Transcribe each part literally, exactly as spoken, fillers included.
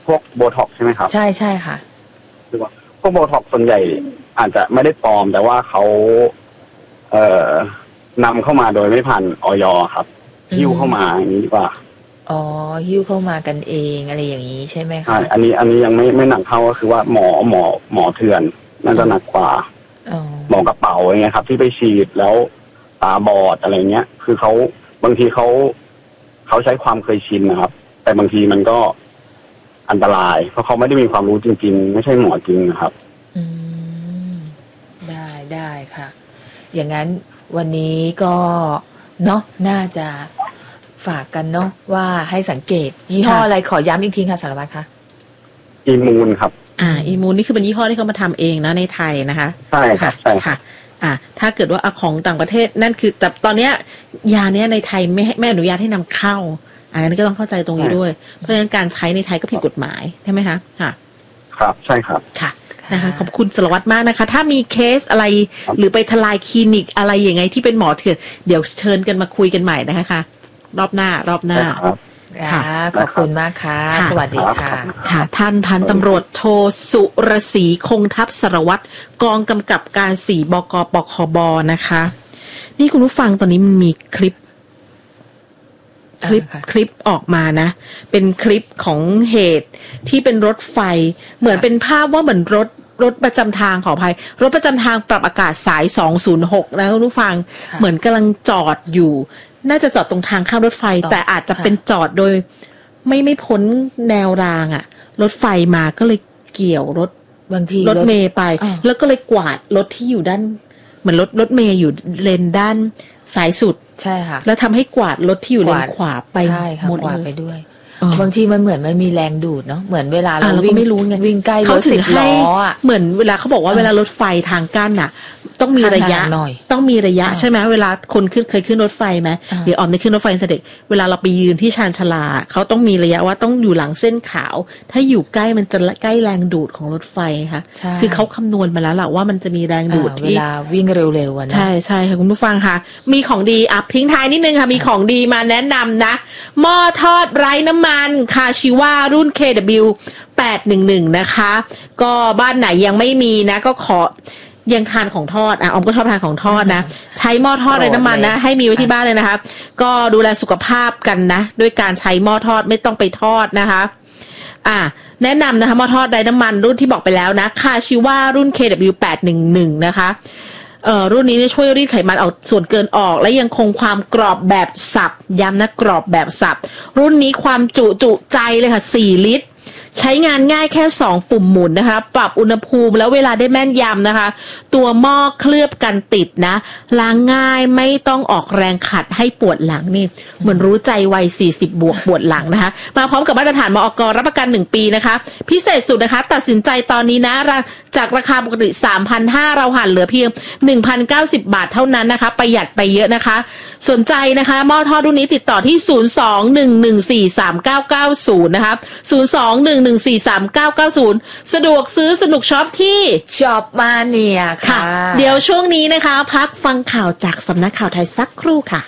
วกโบท็อกใช่ไหมครับใช่ใช่ค่ะคือว่าพวกโบท็อกส่วนใหญ่อาจจะไม่ได้ปลอมแต่ว่าเขาเอ่อนำเข้ามาโดยไม่ผ่านอย.ครับหิ้วเข้ามาอย่างนี้ดีกว่าอ๋อหิ้วเข้ามากันเองอะไรอย่างนี้ใช่ไหมคะใช่อันนี้อันนี้ยังไม่ไม่หนักเท่าก็คือว่าหมอหมอหมอเถื่อนน่าจะหนักกว่าหมอกระเป๋าอย่างเงี้ยครับที่ไปฉีดแล้วตาบอดอะไรเงี้ยคือเขาบางทีเขาเขาใช้ความเคยชินนะครับแต่บางทีมันก็อันตรายเพราะเขาไม่ได้มีความรู้จริงๆไม่ใช่หมอจริงนะครับอืมได้ได้ค่ะอย่างนั้นวันนี้ก็เนาะน่าจะฝากกันเนาะว่าให้สังเกตยี่ห้ออะไรขอย้ำอีกทีค่ะสารวัตรคะอีมูนครับอ่าอีมูนนี่คือเป็นยี่ห้อที่เขามาทำเองนะในไทยนะคะใช่ค่ะใช่ค่ะอ่าถ้าเกิดว่าของต่างประเทศนั่นคือแต่ตอนเนี้ยยาเนี้ยในไทยไม่ไม่อนุญาตให้นำเข้าอันนี้ก็ต้องเข้าใจตรงนี้ด้วยเพราะฉะนั้นการใช้ในไทยก็ผิดกฎหมายใช่ไหมคะค่ะครับใช่ครับค่ะนะคะขอบคุณสารวัตรมากนะคะถ้ามีเคสอะไรหรือไปทลายคลินิกอะไรอย่างไงที่เป็นหมอเถื่อนเดี๋ยวเชิญกันมาคุยกันใหม่นะคะค่ะรอบหน้ารอบหน้าค่ะขอบคุณมากค่ะสวัสดีค่ะค่ะท่านพันตำรวจโทสุรศรีคงทัพสารวัตรกองกำกับการสี่บก.ปคบ.นะคะนี่คุณผู้ฟังตอนนี้มันมีคลิปคลิปคลิปออกมานะเป็นคลิปของเหตุที่เป็นรถไฟเหมือนเป็นภาพว่าเหมือนรถรถประจำทางขออภัยรถประจำทางปรับอากาศสายสองศูนย์หกนะคุณผู้ฟังเหมือนกำลังจอดอยู่น่าจะจอดตรงทางข้ามรถไฟแต่อาจจะเป็นจอดโดยไม่ไม่พ้นแนวรางอ่ะรถไฟมาก็เลยเกี่ยวรถบางทีรถเมย์ไปแล้วก็เลยกวาดรถที่อยู่ด้านเหมือนรถรถเมย์อยู่เลนด้านสายสุดใช่ค่ะแล้วทำให้กวาดรถที่อยู่เลนขวาไปหมดกวาดไปด้วยบางทีมันเหมือนมันมีแรงดูดเนาะเหมือนเวลาเราวิ่งไม่รู้ไงวิ่งใกล้รถสิบล้ออ่ะเหมือนเวลาเขาบอกว่าเวลารถไฟทางกั้นน่ะต้องมีระยะต้องมีระยะใช่ไหมเวลาคนขึ้นเคยขึ้นรถไฟไหมหรือออมได้ขึ้นรถไฟเสด็จเวลาเราไปยืนที่ชานชาลาเขาต้องมีระยะว่าต้องอยู่หลังเส้นขาวถ้าอยู่ใกล้มันจะใกล้แรงดูดของรถไฟค่ะคือเขาคำนวณมาแล้วแหละว่ามันจะมีแรงดูดที่เวลาวิ่งเร็วๆนะใช่ใช่ค่ะคุณผู้ฟังค่ะมีของดีอัพทิ้งท้ายนิดนึงค่ะมีของดีมาแนะนำนะหม้อทอดไร้น้ำมันคาชิว่ารุ่น เค ดับเบิลยู แปดหนึ่งหนึ่ง นะคะก็บ้านไหนยังไม่มีนะก็ขอยังทานของทอดอ่ะออมก็ชอบทานของทอดนะใช้หม้อทอดไร้น้ำมันนะให้มีไว้ที่บ้านเลยนะคะก็ดูแลสุขภาพกันนะด้วยการใช้หม้อทอดไม่ต้องไปทอดนะคะอ่ะแนะนำนะคะหม้อทอดไร้น้ำมันรุ่นที่บอกไปแล้วนะคาชิว่ารุ่น เค ดับเบิลยู แปดหนึ่งหนึ่ง นะคะเอ่อรุ่นนี้ช่วยรีดไขมันออกส่วนเกินออกและยังคงความกรอบแบบสับย้ำนะกรอบแบบสับรุ่นนี้ความจุจุใจเลยค่ะสี่ลิตรใช้งานง่ายแค่สองปุ่มหมุนนะคะปรับอุณหภูมิแล้วเวลาได้แม่นยำนะคะตัวหม้อเคลือบกันติดนะล้างง่ายไม่ต้องออกแรงขัดให้ปวดหลังนี่เหมือนรู้ใจวัยสี่สิบบวกปวดหลังนะคะมาพร้อมกับมาตรฐานมอก.รับประกันหนึ่งปีนะคะพิเศษสุดนะคะตัดสินใจตอนนี้นะจากราคาปกติ สามพันห้าร้อย เราหันเหลือเพียง หนึ่งพันเก้าสิบ บาทเท่านั้นนะคะประหยัดไปเยอะนะคะสนใจนะคะหม้อทอดรุ่นนี้ติดต่อที่ศูนย์ สอง หนึ่ง หนึ่ง สี่ สาม เก้า เก้า ศูนย์นะคะศูนย์ สอง หนึ่ง หนึ่ง สี่ สาม เก้า เก้า ศูนย์สะดวกซื้อสนุกช็อปที่ช็อปมาเนียค่ะเดี๋ยวช่วงนี้นะคะพักฟังข่าวจากสำนักข่าวไทยสักครู่ค่ะ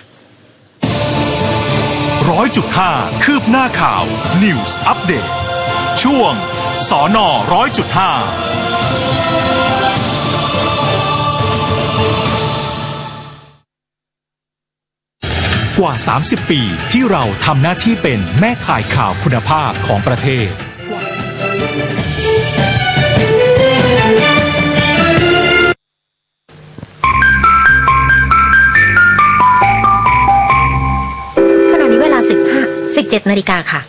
ร้อยจุดห้าคืบหน้าข่าว News Update ช่วงสนร้อยจุดห้ากว่าสามสิบปีที่เราทำหน้าที่เป็นแม่ข่ายข่าวคุณภาพของประเทศขณะนี้เวลาสิบห้า สิบเจ็ดนาฬิกาค่ะ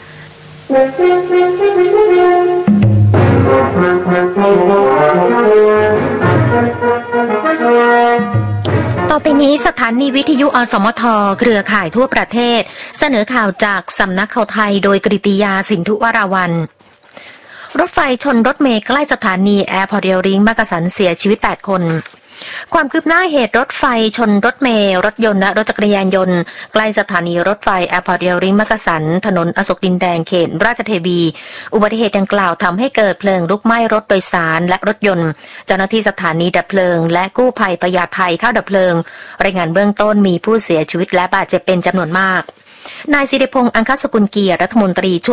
ต่อไปนี้สถานีวิทยุอสมทเครือข่ายทั่วประเทศเสนอข่าวจากสำนักข่าวไทยโดยกฤติยาสินธุวราวัลย์รถไฟชนรถเมล์ใกล้สถานีแอร์พอร์ตเรลลิงก์มักกะสันเสียชีวิตแปดคนความคืบหน้าเหตุรถไฟชนรถเมล์รถยนต์และรถจักรยานยนต์ใกล้สถานีรถไฟแอร์พอร์ตเรลลิงก์มักกะสันถนนอโศกดินแดงเขตราชเทวีอุบัติเหตุดังกล่าวทำให้เกิดเพลิงลุกไหม้รถโดยสารและรถยนต์เจ้าหน้าที่สถานีดับเพลิงและกู้ภัยพญาไทเข้าดับเพลิงรายงานเบื้องต้นมีผู้เสียชีวิตและบาดเจ็บเป็นจำนวนมากนายศิริพงษ์อังคสกุลเกียรติรัฐมนตรี